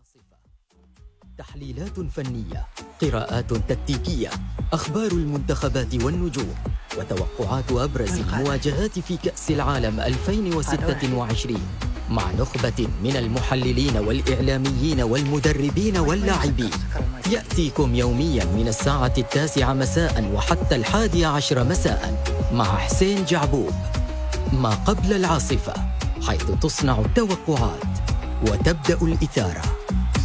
تحليلات فنية، قراءات تكتيكية، أخبار المنتخبات والنجوم، وتوقعات أبرز المواجهات في كأس العالم 2026 مع نخبة من المحللين والإعلاميين والمدربين واللاعبين. يأتيكم يوميا من الساعة 9 مساء وحتى 11 مساء مع حسين جعبوب. ما قبل العاصفة، حيث تصنع التوقعات وتبدأ الإثارة.